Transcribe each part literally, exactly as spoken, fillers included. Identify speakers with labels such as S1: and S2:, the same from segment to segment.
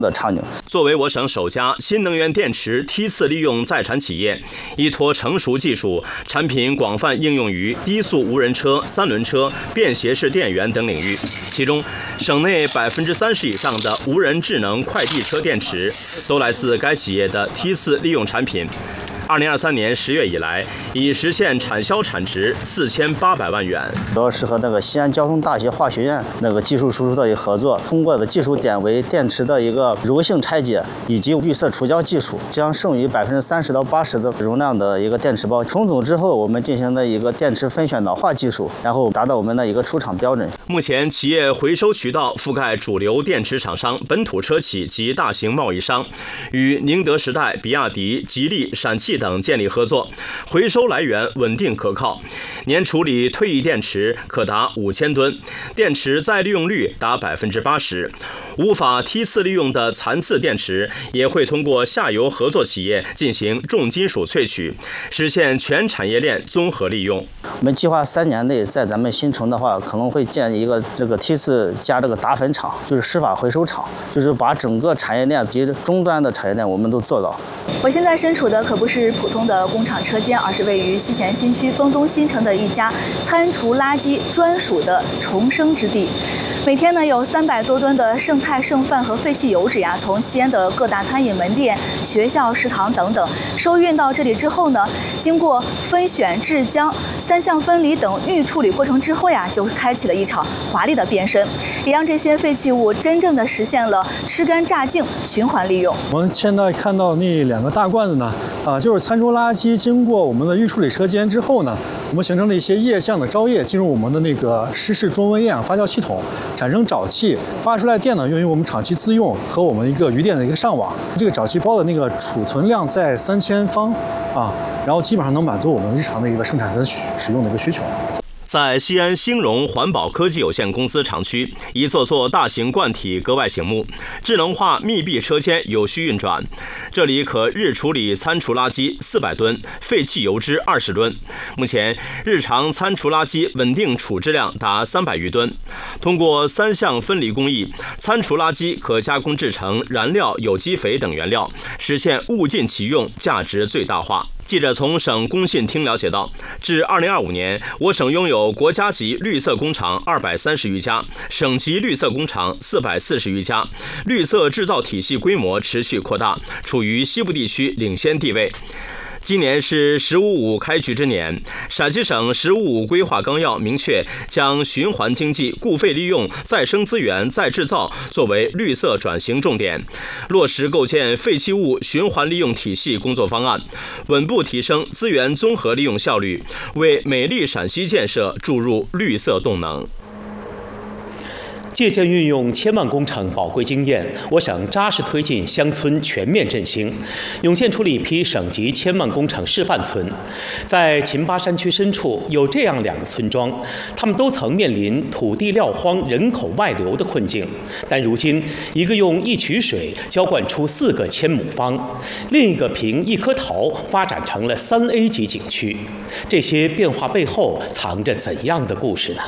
S1: 的场景。
S2: 作为我省首家新能源电池梯次利用在产企业，依托成熟技术，产品广泛应用于低速无人车、三轮车、便携式电源等领域。其中，省内百分之三十以上的无人智能快递车电池都来自该企业的梯次利用产品。二零二三年十月以来，已实现产销产值四千八百万元。
S1: 主要是和那个西安交通大学化学院那个技术输出的一个合作，通过的技术点为电池的一个柔性拆解以及绿色除胶技术，将剩余百分之三十到八十的容量的一个电池包重组之后，我们进行了一个电池分选脑化技术，然后达到我们的一个出厂标准。
S2: 目前，企业回收渠道覆盖主流电池厂商、本土车企及大型贸易商，与宁德时代、比亚迪、吉利、陕汽等建立合作，回收来源稳定可靠，年处理退役电池可达五千吨，电池再利用率达百分之八十。无法梯次利用的残次电池也会通过下游合作企业进行重金属萃取，实现全产业链综合利用。
S1: 我们计划三年内在咱们新城的话，可能会建一个这个梯次加这个打粉厂，就是湿法回收厂，就是把整个产业链及终端的产业链我们都做到。
S3: 我现在身处的可不是普通的工厂车间，而是位于西咸新区丰东新城的一家餐厨垃圾专属的重生之地。每天呢，有三百多吨的剩菜剩饭和废弃油脂呀，从西安的各大餐饮门店、学校、食堂等等收运到这里之后呢，经过分选、制浆、三项分离等预处理过程之后呀，就开启了一场华丽的变身，也让这些废弃物真正的实现了吃干榨净循环利用。
S4: 我们现在看到那两个大罐子呢，啊，就是餐桌垃圾经过我们的预处理车间之后呢，我们形成了一些液相的招液，进入我们的那个湿式中温厌氧发酵系统，产生沼气，发出来电呢用于我们长期自用和我们一个余电的一个上网。这个沼气包的那个储存量在三千方啊，然后基本上能满足我们日常的一个生产跟使用的一个需求。
S2: 在西安兴荣环保科技有限公司厂区，一座座大型罐体格外醒目，智能化密闭车间有序运转。这里可日处理餐厨垃圾四百吨，废弃油脂二十吨。目前，日常餐厨垃圾稳定处置量达三百余吨。通过三项分离工艺，餐厨垃圾可加工制成燃料、有机肥等原料，实现物尽其用，价值最大化。记者从省工信厅了解到，至二零二五年，我省拥有国家级绿色工厂二百三十余家，省级绿色工厂四百四十余家，绿色制造体系规模持续扩大，处于西部地区领先地位。今年是“十五五”开局之年，陕西省“十五五”规划纲要明确，将循环经济、固废利用、再生资源、再制造作为绿色转型重点，落实构建废弃物循环利用体系工作方案，稳步提升资源综合利用效率，为美丽陕西建设注入绿色动能。
S5: 借鉴运用千万工程宝贵经验，我省扎实推进乡村全面振兴，涌现出了一批省级千万工程示范村。在秦巴山区深处有这样两个村庄，他们都曾面临土地撂荒、人口外流的困境，但如今一个用一渠水浇灌出四个千亩方，另一个凭一颗桃发展成了三 A 级景区。这些变化背后藏着怎样的故事呢？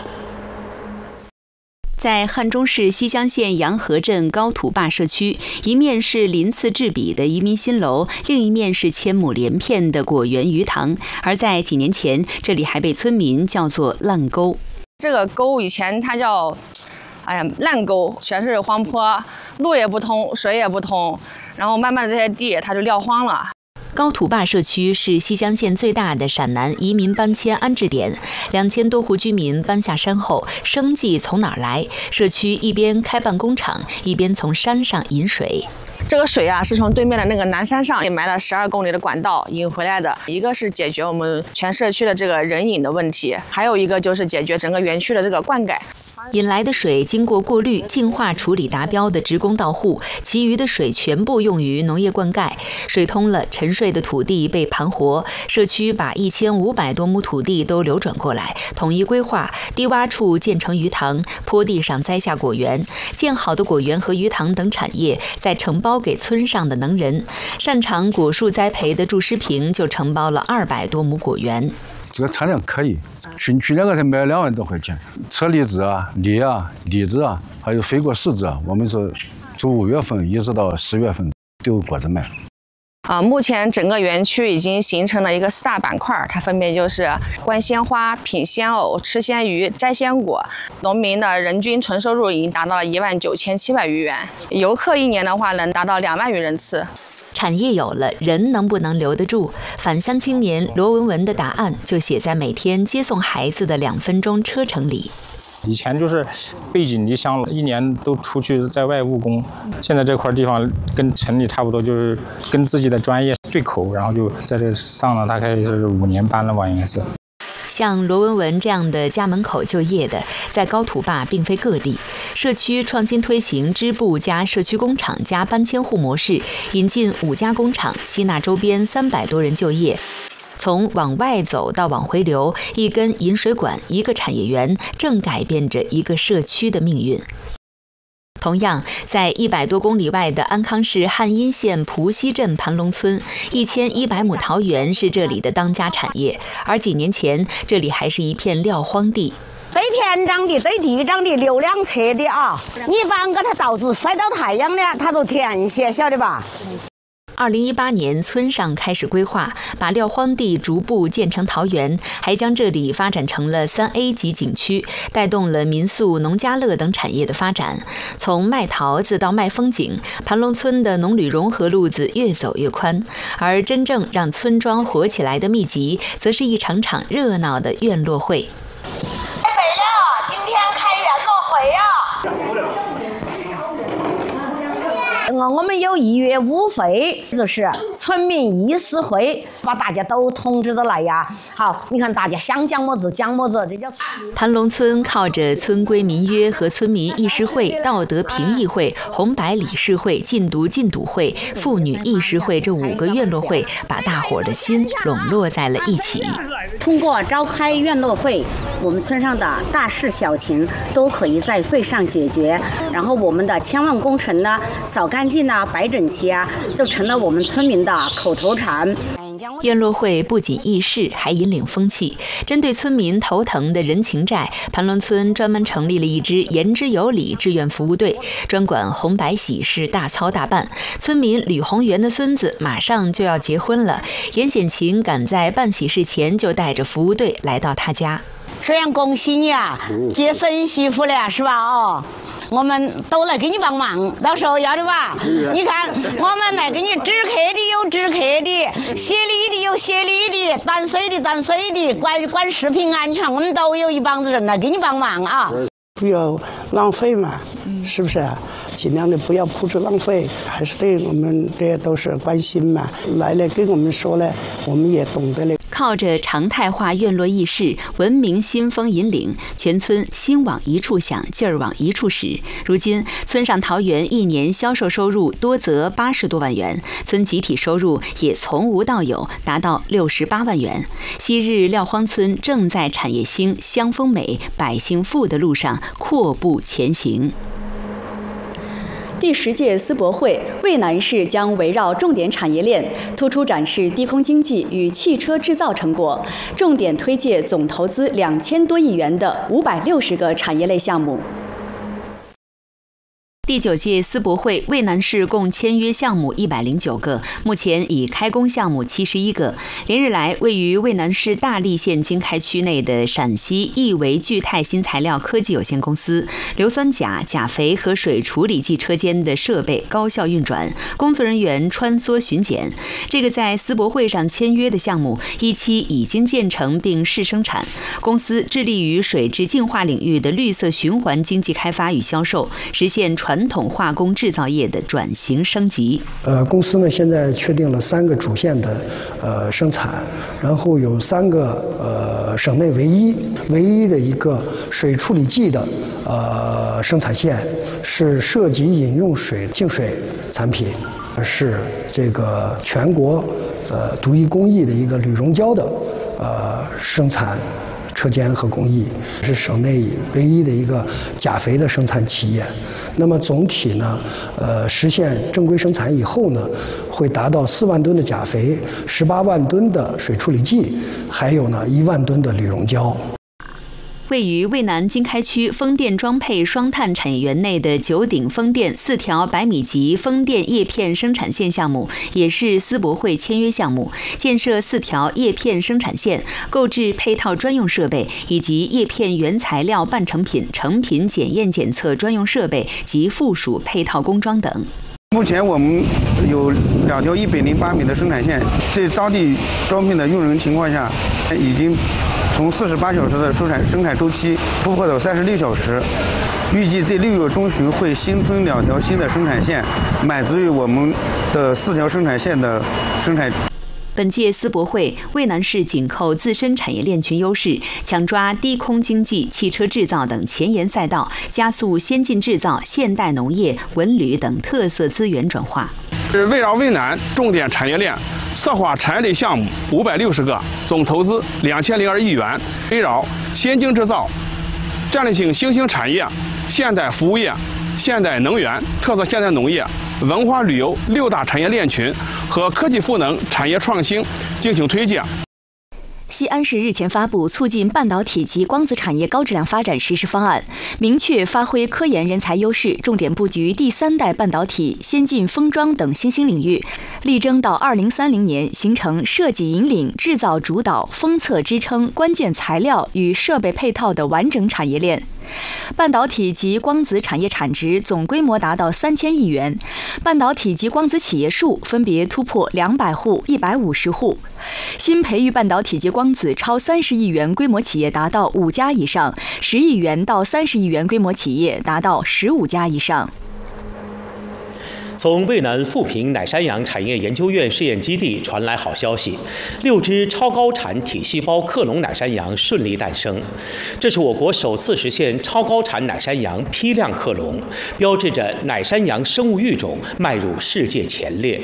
S6: 在汉中市西乡县洋河镇高土坝社区，一面是鳞次栉比的移民新楼，另一面是千亩连片的果园鱼塘。而在几年前，这里还被村民叫做烂沟。
S7: 这个沟以前它叫，哎呀，烂沟，全是荒坡，路也不通，水也不通，然后慢慢的这些地它就撂荒了。
S6: 高土坝社区是西乡县最大的陕南移民搬迁安置点，两千多户居民搬下山后，生计从哪儿来？社区一边开办工厂，一边从山上引水。
S7: 这个水啊，是从对面的那个南山上也埋了十二公里的管道引回来的。一个是解决我们全社区的这个人引的问题，还有一个就是解决整个园区的这个灌溉。
S6: 引来的水经过过滤、净化处理达标的职工到户，其余的水全部用于农业灌溉。水通了，沉睡的土地被盘活，社区把一千五百多亩土地都流转过来，统一规划，低洼处建成鱼塘，坡地上栽下果园。建好的果园和鱼塘等产业再承包给村上的能人。擅长果树栽培的祝诗平就承包了二百多亩果园。
S8: 这个产量可以，去去年个才卖了两万多块钱，车厘子啊、梨啊、李子啊，还有非果柿子啊，我们说从五月份一直到十月份都有果子卖。
S7: 啊、呃，目前整个园区已经形成了一个四大板块，它分别就是观鲜花、品鲜藕、吃鲜鱼、摘鲜果。农民的人均纯收入已经达到了一万九千七百余元，游客一年的话能达到两万余人次。
S6: 产业有了，人能不能留得住？返乡青年罗文文的答案就写在每天接送孩子的两分钟车程里。
S9: 以前就是背井离乡了，一年都出去在外务工。现在这块地方跟城里差不多，就是跟自己的专业对口，然后就在这上了大概是五年班了吧，应该是。
S6: 像罗文文这样的家门口就业的，在高土坝并非个例。社区创新推行支部加社区工厂加搬迁户模式，引进五家工厂，吸纳周边三百多人就业。从往外走到往回流，一根引水管，一个产业园，正改变着一个社区的命运。同样，在一百多公里外的安康市汉阴县蒲溪镇盘龙村，一千一百亩桃园是这里的当家产业。而几年前，这里还是一片撂荒地。
S10: 对田长的、对地长的、流两侧的啊，你放给它稻子晒到太阳的，它都甜些，晓得吧？
S6: 二零一八年，村上开始规划，把撂荒地逐步建成桃园，还将这里发展成了三 A 级景区，带动了民宿、农家乐等产业的发展。从卖桃子到卖风景，盘龙村的农旅融合路子越走越宽。而真正让村庄活起来的秘籍，则是一场场热闹的院落会。
S10: 太美了，今天开园落会呀！我们有一月五会，就是村民议事会，把大家都通知的来呀。好，你看大家想讲么子讲么子，这叫。
S6: 盘龙村靠着村规民约和村民议事会、道德评议会、红白理事会、禁毒禁赌会、妇女议事会这五个院落会，把大伙儿的心笼络在了一起。
S11: 通过召开院落会，我们村上的大事小情都可以在会上解决，然后我们的千万工程呢，扫干净啊，摆整齐啊，就成了我们村民的口头禅。
S6: 院落会不仅议事，还引领风气。针对村民头疼的人情债，盘龙村专门成立了一支言之有理志愿服务队，专管红白喜事大操大办。村民吕宏元的孙子马上就要结婚了，严显琴赶在办喜事前就带着服务队来到他家。
S11: 虽然恭喜你啊，接孙媳妇了是吧？哦。我们都来给你帮忙，到时候要的吧？你看，我们来给你制客的有制客的，协理的有协理的，断水的断水的，管管食品安全，我们都有一帮子人来给你帮忙啊！
S12: 不要浪费嘛，是不是？尽量的不要铺置浪费，还是对我们这些都是关心嘛。来了跟我们说了，我们也懂得了。
S6: 靠着常态化院落议事、文明新风引领，全村心往一处想，劲儿往一处使。如今，村上桃园一年销售收入多则八十多万元，村集体收入也从无到有，达到六十八万元。昔日撂荒村正在产业兴、乡风美、百姓富的路上阔步前行。
S13: 第十届思博会，渭南市将围绕重点产业链，突出展示低空经济与汽车制造成果，重点推介总投资两千多亿元的五百六十个产业类项目。
S6: 第九届思博会，渭南市共签约项目一百零九个，目前已开工项目七十一个。连日来，位于渭南市大荔县经开区内的陕西亿维聚钛新材料科技有限公司，硫酸钾、钾肥和水处理剂车间的设备高效运转，工作人员穿梭巡检。这个在思博会上签约的项目，一期已经建成并试生产。公司致力于水质净化领域的绿色循环经济开发与销售，实现传传统化工制造业的转型升级。
S14: 呃，公司呢现在确定了三个主线的呃生产，然后有三个呃省内唯一唯一的一个水处理剂的呃生产线，是涉及饮用水净水产品，是这个全国呃独一工艺的一个铝溶胶的呃生产车间和工艺，是省内唯一的一个钾肥的生产企业。那么总体呢，呃，实现正规生产以后呢，会达到四万吨的钾肥，十八万吨的水处理剂，还有呢一万吨的铝溶胶。
S6: 位于渭南经开区风电装配双碳产业园内的九鼎风电四条百米级风电叶片生产线项目，也是思博会签约项目，建设四条叶片生产线，购置配套专用设备以及叶片原材料半成品、成品检验检测专用设备及附属配套工装等。
S15: 目前我们有两条一百零八米的生产线，在当地招聘的用人情况下，已经从四十八小时的生产生产周期突破到三十六小时。预计在六月中旬会新增两条新的生产线，满足于我们的四条生产线的生产。
S6: 本届思博会，渭南市紧扣自身产业链群优势，强抓低空经济、汽车制造等前沿赛道，加速先进制造、现代农业、文旅等特色资源转化。
S16: 是围绕渭南重点产业链策划产业类项目五百六十个，总投资两千零二亿元，围绕先进制造、战略性新兴产业、现代服务业、现代能源、特色现代农业、文化旅游六大产业链群和科技赋能产业创新进行推介。
S13: 西安市日前发布促进半导体及光子产业高质量发展实施方案，明确发挥科研人才优势，重点布局第三代半导体、先进封装等新兴领域，力争到二零三零年形成设计引领、制造主导、封测支撑、关键材料与设备配套的完整产业链。半导体及光子产业产值总规模达到三千亿元，半导体及光子企业数分别突破两百户、一百五十户，新培育半导体及光子超三十亿元规模企业达到五家以上，十亿元到三十亿元规模企业达到十五家以上。
S5: 从渭南富平奶山羊产业研究院试验基地传来好消息，六只超高产体细胞克隆奶山羊顺利诞生。这是我国首次实现超高产奶山羊批量克隆，标志着奶山羊生物育种迈入世界前列。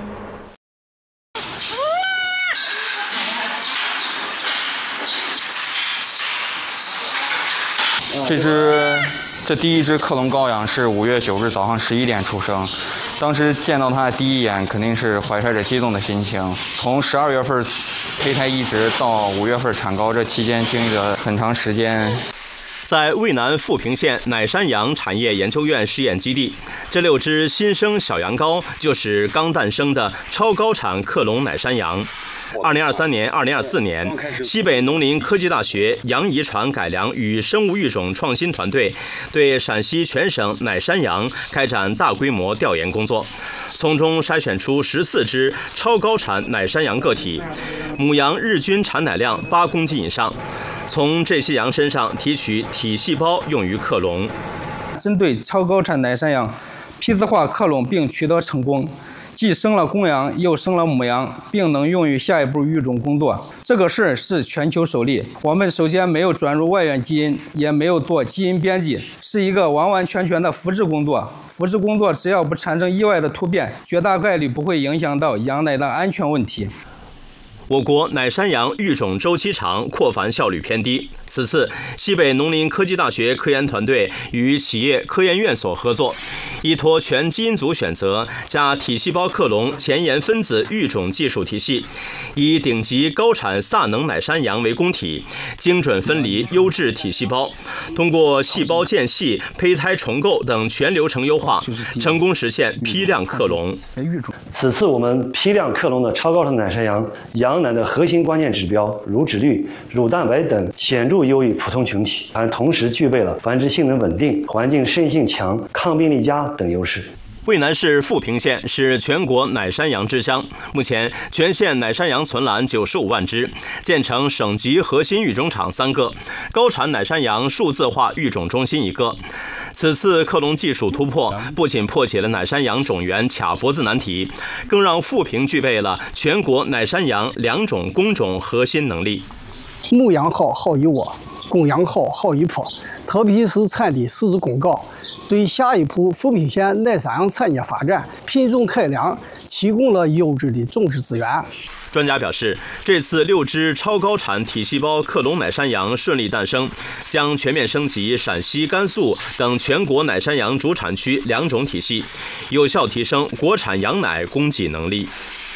S17: 这只这第一只克隆羔羊是五月九日早上十一点出生，当时见到它的第一眼，肯定是怀揣着激动的心情。从十二月份胚胎移植到五月份产羔，这期间经历了很长时间。
S2: 在渭南富平县奶山羊产业研究院试验基地，这六只新生小羊羔就是刚诞生的超高产克隆奶山羊。二零二三年、二零二四年，西北农林科技大学羊遗传改良与生物育种创新团队对陕西全省奶山羊开展大规模调研工作，从中筛选出十四只超高产奶山羊个体，母羊日均产奶量八公斤以上。从这些羊身上提取体细胞用于克隆。
S18: 针对超高产奶山羊批次化克隆并取得成功，既生了公羊又生了母羊，并能用于下一步育种工作。这个事儿是全球首例。我们首先没有转入外源基因，也没有做基因编辑，是一个完完全全的复制工作。复制工作只要不产生意外的突变，绝大概率不会影响到羊奶的安全问题。
S2: 我国奶山羊育种周期长，扩繁效率偏低。此次，西北农林科技大学科研团队与企业科研院所合作，依托全基因组选择加体细胞克隆前沿分子育种技术体系，以顶级高产萨能奶山羊为供体，精准分离优质体细胞，通过细胞间隙、胚胎重构等全流程优化，成功实现批量克隆。
S19: 此次我们批量克隆的超高产奶山羊，羊奶的核心关键指标乳脂率、乳蛋白等显著优于普通群体，还同时具备了繁殖性能稳定、环境适应性强、抗病力佳等优势。
S2: 渭南市富平县是全国奶山羊之乡，目前全县奶山羊存栏九十五万只，建成省级核心育种场三个，高产奶山羊数字化育种中心一个。此次克隆技术突破，不仅破解了奶山羊种源卡脖子难题，更让富平具备了全国奶山羊两种工种核心能力。
S20: 牧羊好好一窝，公羊好好一坡，特别是产地实质公告，对下一步富平县奶山羊产业发展、品种开粮提供了优质的种植资源。
S2: 专家表示，这次六只超高产体细胞克隆奶山羊顺利诞生，将全面升级陕西、甘肃等全国奶山羊主产区两种体系，有效提升国产羊奶供给能力。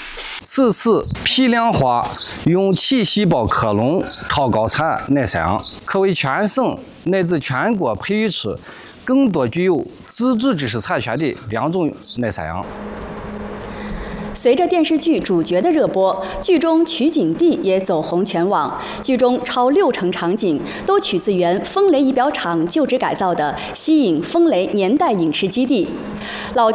S18: 此次批量化用气细胞克隆超高产奶山羊，可为全省乃至全国培育出更多具有自主知识产权的两种奶山羊。
S13: 随着电视剧主角的热播，剧中取景地也走红全网。剧中超六成场景都取自原风雷仪表厂旧址改造的西影风雷年代影视基地。老